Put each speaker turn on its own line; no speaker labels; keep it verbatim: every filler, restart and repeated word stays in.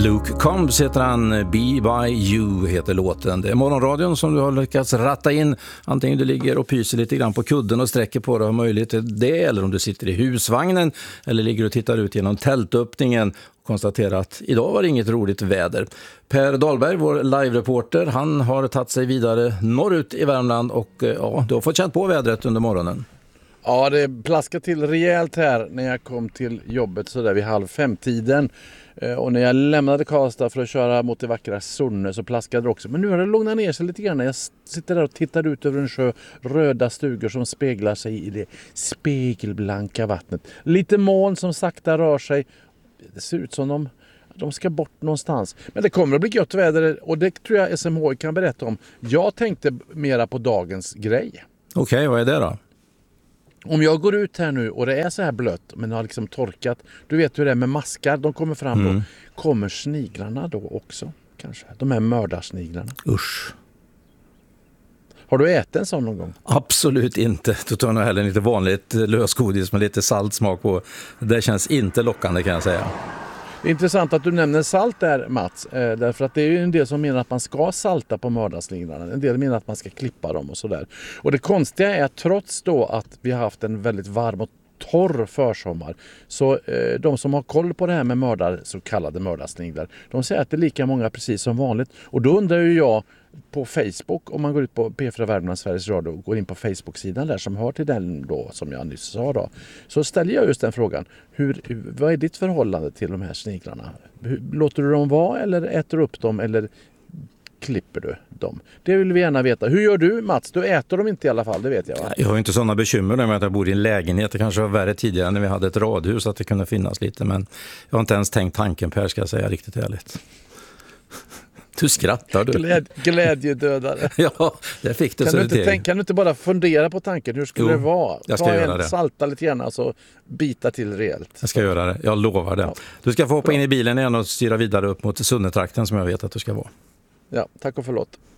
Luke Combs heter han, Be By You heter låten. Det är morgonradion som du har lyckats ratta in. Antingen du ligger och pyser lite grann på kudden och sträcker på dig och har möjlighet till det, eller om du sitter i husvagnen eller ligger och tittar ut genom tältöppningen och konstaterar att idag var det inget roligt väder. Per Dahlberg, vår live-reporter, han har tagit sig vidare norrut i Värmland och ja, du har fått känt på vädret under morgonen.
Ja, det plaskade till rejält här när jag kom till jobbet så där vid halv fem-tiden. Och när jag lämnade Karlstad för att köra mot det vackra Sunne så plaskade det också. Men nu har det lugnat ner sig lite grann när jag sitter där och tittar ut över en sjö. Röda stugor som speglar sig i det spegelblanka vattnet. Lite moln som sakta rör sig. Det ser ut som de, de ska bort någonstans. Men det kommer att bli gött väder och det tror jag S M H kan berätta om. Jag tänkte mera på dagens grej.
Okej, okay, vad är det då?
Om jag går ut här nu och det är så här blött men det har liksom torkat, du vet hur det är med maskar, de kommer fram
mm.
då. Kommer sniglarna då också kanske? De här mördarsniglarna.
Usch.
Har du ätit en sån någon gång?
Absolut inte. Du tar nog heller lite vanligt lösgodis med lite saltsmak på. Det känns inte lockande kan jag säga.
Det är intressant att du nämner salt där, Mats, eh, därför att det är ju en del som menar att man ska salta på mördarsniglarna. En del menar att man ska klippa dem och sådär. Och det konstiga är att trots då att vi har haft en väldigt varm och torr försommar så eh, de som har koll på det här med mördar, så kallade mördarsniglar, de säger att det är lika många precis som vanligt. Och då undrar ju jag på Facebook, om man går ut på P fyra Värmland Sveriges Radio och går in på Facebook-sidan där som hör till den då som jag nyss sa då, så ställer jag just den frågan. Hur, vad är ditt förhållande till de här sniglarna? Hur, låter du dem vara eller äter du upp dem eller klipper du dem? Det vill vi gärna veta. Hur gör du, Mats? Du äter dem inte i alla fall, det vet jag va?
Jag har inte sådana bekymmer med att jag bor i en lägenhet. Det kanske var värre tidigare när vi hade ett radhus att det kunde finnas lite, men jag har inte ens tänkt tanken, Per, ska jag säga riktigt ärligt. Du skrattar du.
Gläd, glädjedödare.
Ja, det fick du
kan
så
du, inte
till.
tänka, kan du inte bara fundera på tanken? Hur skulle
Jo,
det vara?
jag ska
Ta
göra
en,
det.
Salta lite grann och så bita till rejält.
Jag ska göra det, jag lovar det. Ja. Du ska få hoppa in i bilen igen och styra vidare upp mot Sunnetrakten som jag vet att du ska vara.
Ja, tack och förlåt.